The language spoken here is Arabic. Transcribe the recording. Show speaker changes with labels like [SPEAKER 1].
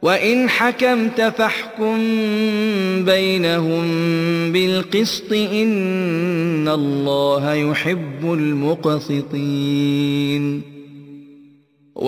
[SPEAKER 1] وإن حكمت فاحكم بينهم بالقسط إن الله يحب المقسطين